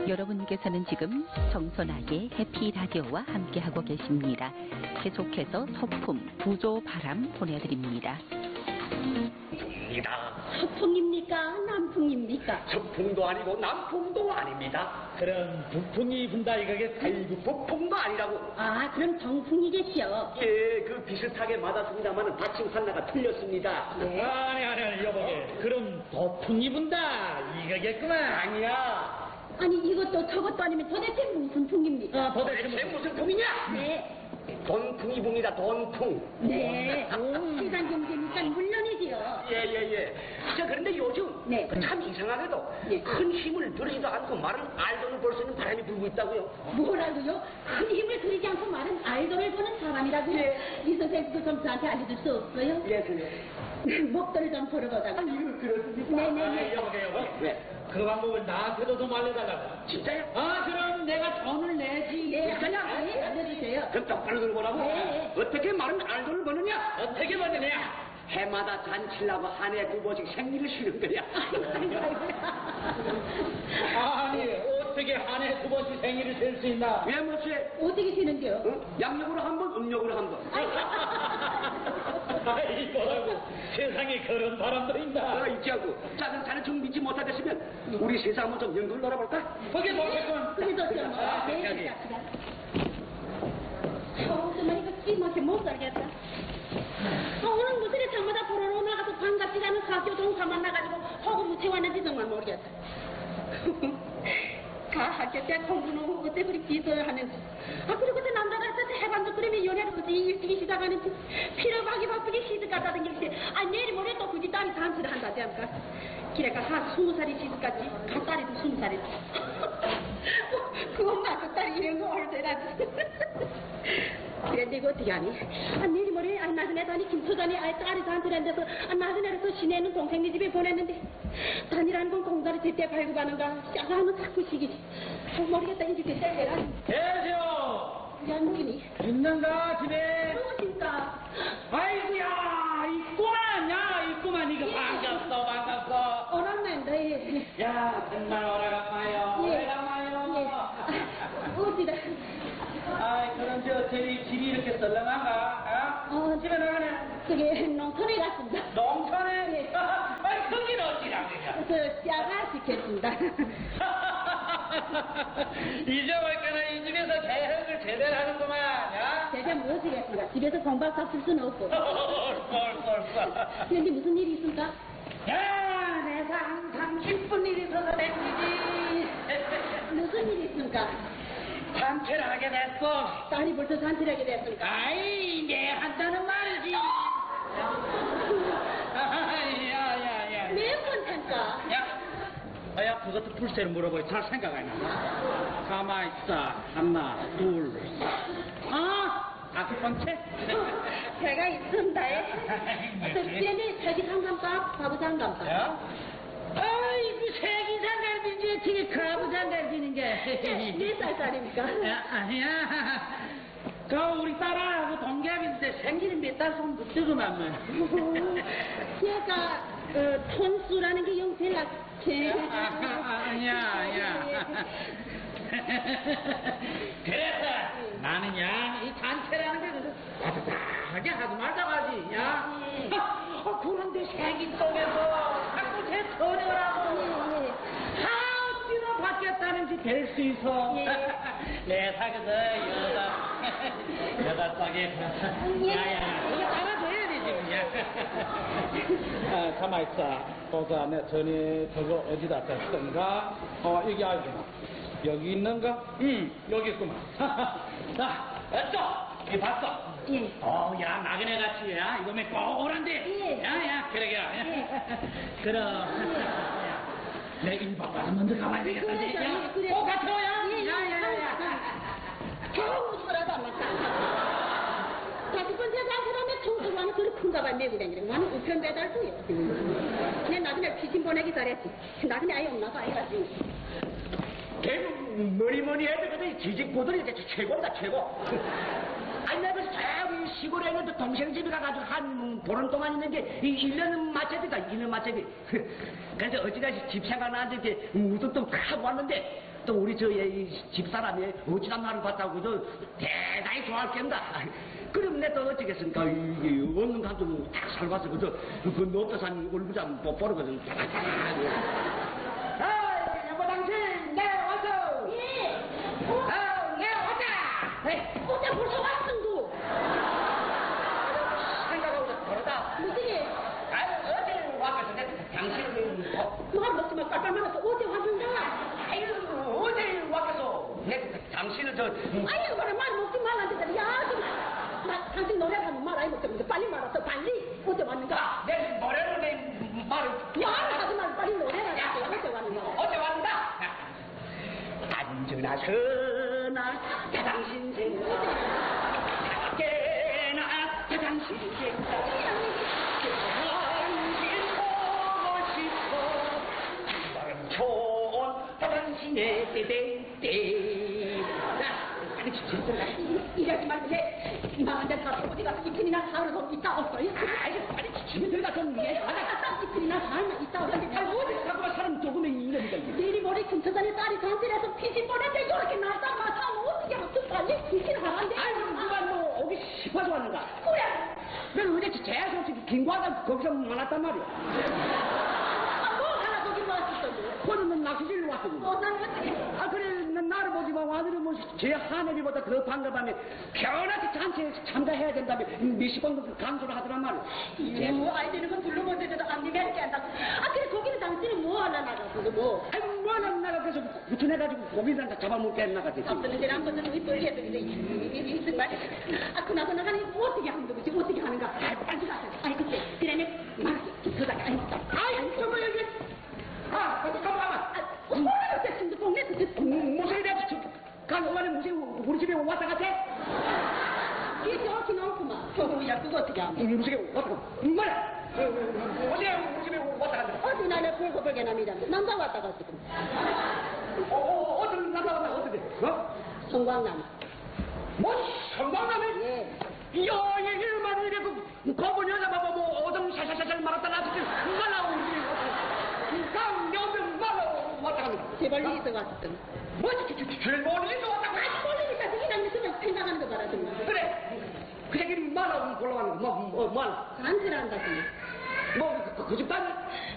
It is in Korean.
여러분께서는 지금 정선아의 해피라디오와 함께하고 계십니다. 계속해서 소품 부조바람 보내드립니다. 서풍입니까? 남풍입니까? 서풍도 아니고 남풍도 아닙니다. 그럼 북풍이 분다 이거겠지? 아이고 북풍도 아니라고. 아, 그럼 정풍이겠죠. 예, 그 비슷하게 맞았습니다만은 받침 하나가 틀렸습니다. 네. 아니 여보게 그럼 도풍이 분다 이거겠구만. 아니야. 아니, 이것도 저것도 아니면 도대체 무슨 풍입니까? 도대체 무슨 풍이냐? 네. 돈풍이 붕이다, 돈풍. 네. 시간 경제니까 물론이지요. 예. 자, 그런데 요즘 네. 참 이상하게도 네. 큰 힘을 들이지도 않고 말은 알돈을 벌 수 있는 바람이 불고 있다고요. 뭐라고요? 큰 힘을 들이지 않고 말은 알도를 보는 사람이라고요? 예. 이 선생님도 좀 저한테 알려줄 수 없어요? 예, 그래요. 목도를 좀 벌어보다가. 그렇습니까? 네네네. 여보게 네. 그 방법을 나한테도 좀 알려달라고. 진짜요? 그럼 내가 돈을 내지. 네, 네, 알려주세요. 그럼 똑바로 들어보라고. 네. 어떻게 말은 알돈을 버느냐? 어떻게 버느냐? 해마다 잔치려고 한 해 두 번씩 생리를 쉬는 거야. 아니 어떻게 한 해 두 번씩 생일을 셀 수 있나? 왜 못해? 어떻게 쉬는데요? 응? 양력으로 한 번, 음력으로 한 번. 아이 뭐라고 세상에 그런 사람도 있나? 있지하고. 자, 그럼 자네 좀 믿지 못하겠으면 우리 세상 한번 좀 연구를 놀아볼까? 거기 뭐겠군? 그래도 좀. 네, 정말 이거 찜하게 못 살겠다. 오늘 무슨 일 장마다 보러로 나가서 반갑지 않은 학교 동사 만나가지고 허구 무채 왔는지 정말 모르겠다. 학교 때 공부는 어때 그리 비서야 하는지. 그리고 그때 남자가 있을 때 해반도 끓이면 연애를 어찌 일찍이 시작하는지. 피로하기 바쁘게 시집 갔다 댕길지. 내일 모레 또 굳이 딸이 잔치를 한다지 않을까. 기래가 한 20살이 시집 갔지. 간 딸이도 20살이지. 그것만 그 딸이 이런 거 얼더라지. 그런데 이거 어떻게 하니? 내일 모레 나그네 다니 김초단이 딸이 잔치를 한데서 나그네로서 시내는 동생네 집에 보냈는데 단이라는 건 공자를 제때 발급하는가 짜가하면 자꾸 시기지. 모르겠다. 이제 그때 해라. 계세요. 누구니? 있는가 집에? 누구십니까? 아이고야 있구만 이거 반갑어. 오랜만인데. 야 정말 오래간만요. 어디다? 아이 그럼 저희 집이 이렇게 썰렁한가? 집에 나가네. 그게 농촌에 갔습니다. 농촌에? 예. 아이 거긴 어찌라고 짜가 시켰습니다. 잊어볼까나 이 집에서 개혁을 제대로 하는구만. 야? 제가 무엇이겠습니까? 집에서 공부하고 쓸 수는 없고. 쏠. 그런데 무슨 일이 있습니까? 야, 내가 항상 기쁜 일이 있어서 냈지. 무슨 일이 있습니까? 잔치를 하게 됐어. 딸이 벌써 잔치를 하게 됐습니까? 아이, 내 한다는 말이지. 야. 매번 참까. 야, 그것도 불새로 물어보니 잘 생각 안 나. 가만 있어. 하나, 둘, 다섯 번째? 제가 있습니다. 그때는 세기상감밥, 가부장감밥. 야? 아이고, 세기장갈비지 어떻게 가부장갈비는 게. 몇 살짜리입니까? 아니야. 우리 딸하고 동갑인데 생일이 몇 달 정도 뜨거만. 제가 톤수라는 게 영세락해. 아니야. 그래서 나는 이 단체라는 게 따뜻하게 하지 말자고 하지. 그런데 생긴 속에서 자꾸 제 처녀를 하고 하우디로 바뀌었다는지 될 수 있어. 내 사귀어서 여자 싸게 야야 그거 따라줘야 돼 지금. 가만 있어. 보자, 내 전에 저거 어디다 뺐던가? 여기 알구나. 여기 있는가? 여기 있구만. 자, 어쩌? 이 봤어? 예. 야, 나그네 같이, 이거 몇 꼬란데? 예. 야, 그래. 그럼. 내 일박 가서 먼저 가봐야 되겠다. 그래. 같이 와야? 야. 겨우 소라도 안 맞다. 다섯 번째 장사람에 청소하면 그렇게 큰 가발 메고 다니는 나는 우편 배달도요. 근데 나그네 귀신 보내기 잘했지. 나그네 아예 없나 봐, 해가지고. 걔는 뭐니 해도 그래 지직보들이 최고다 최고. 아니 내가 저기 시골에 있는 동생 집에 가가지고 한 보름 동안 있는데 이 1년은 맞춰비다 1년 맞춰비. 그래서 어찌다시 집생활 나한테 이렇게 우뚝뚝 하고 왔는데 또 우리 저의 집사람이 어찌나 나를 봤다고 저 대단히 좋아할 겁니다. 그럼 내 또 어쩌겠습니까? 이게 없는 감정 딱 살봐서 그저 그 높다산 울부장 뽀뽀르거든. 아, 여보 당신 내 왔어. 예. 내 왔다. 에이, 어제 벌써 왔음도. 생각하고 그러다. 무슨 일? 어제 와서 내 당신을 말 먹지 마. 빨빨 말아서 어제 왔는가? 아유 어제 와서 내 당신을 저 아니 그거를 말 먹지 말란데 야 정말 당신 노래하면 말 아니 먹지 빨리 말아서 빨리 어제 왔는가? 내 노래로 내 말을 말을 하지 말고 빨리 노래를 하지 어제 왔는가? 어제 왔다. 앉으나 서나 다 당신 생각 깨나 다 당신 생각 당신 보고 싶어 바람 좋은 다 당신의 때때때 아니 진짜 이러지 말고 해 이만한 데 가서 어디 가서 이틀이나 사흘을 있다 왔어요? 아니 집에 들어가 좀 아까 이틀이나 사흘만 있다 왔는데 잘 어디 자꾸만 사람 조금의 이러니까 내일이 모레 근처산에 딸이 단질해서 피신 보낸데 저렇게 날짜 맞춰면 어떻게 하면 빨리 피신 하란데 아이고 누가 뭐 오기 싶어서 왔는가 그래 그럼 어제 재수 없이 김과장 거기서 만났단 말이야 뭐 하나 거기 왔었어 그거는 낚시질로 왔어 난 어떻게 아 그래 나를 보지만 와들은 뭐제 하늘이보다 더 반갑다며 변하게 잔치에 참가해야 된다며 몇십 번도 강조를 하더란 말이야 뭐 아이들은 건 둘러보내도 안 되게 이렇게 한다고 아 그래 거기는 당신은 뭐 하나 나가서 뭐 아니 뭐하나 나가 그래서 구천해가지고 고기를 잡아먹게 나가지 없는 데는 한 번은 이쁘게 해도 이제 정말 아 그나저나 하니 어떻게 하는 거지 어떻게 하는가 아 빨리 가자 아이 그래 내 말이 그다가 아이 저거 여기 잠깐만 뭐라고 대충 동네에서 무슨 일이야 강엄마는 무슨 우리 집에 왔다 갔대? 이게 저렇게 나오구만 야 그거 어떻게 하면 우리 집에 왔다 갔다 뭐야? 어제 우리 집에 왔다 갔다 어디 나는 벌거벌게 남이다 남자 왔다 갔어 어떤 남자 왔다 어떻게 어? 성광남 뭐 성광남이? 예 이야 이게 말이 이래 그 거본 여자 봐봐 뭐 어둠 샤샤샤샤 말았다 나한테 말라고 우리 집에 왔다 강여병 말라고 왔다 갑니다 제발 여기서 왔었던 뭐 제일 멀리서 왔다 아니 모르니까 이랑 그냥 생각하는 거 봐라 정말 그래 그 새끼 말라고 골라가는 거 뭐 말? 간지를 한다 정말 그 집 딸이?